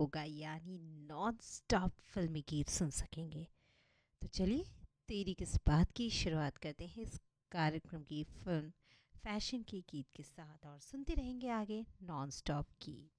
होगा, यानी non stop फिल्मी गीत सुन सकेंगे। तो चलिए तेरी किस बात की शुरुआत करते हैं इस कार्यक्रम की फिल्म फैशन के गीत के साथ और सुनते रहेंगे आगे नॉन स्टॉप गीत।